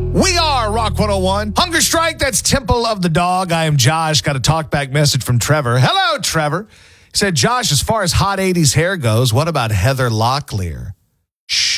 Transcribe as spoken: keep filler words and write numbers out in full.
We are Rock one oh one. Hunger Strike, that's Temple of the Dog. I am Josh. Got a talkback message from Trevor. Hello, Trevor. He said, Josh, as far as hot eighties hair goes, what about Heather Locklear? Shut